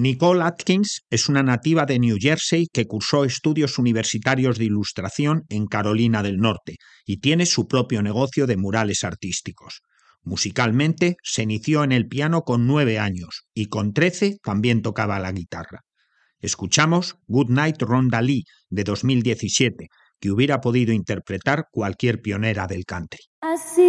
Nicole Atkins es una nativa de New Jersey que cursó estudios universitarios de ilustración en Carolina del Norte y tiene su propio negocio de murales artísticos. Musicalmente, se inició en el piano con 9 años y con 13 también tocaba la guitarra. Escuchamos Good Night Rhonda Lee de 2017, que hubiera podido interpretar cualquier pionera del country.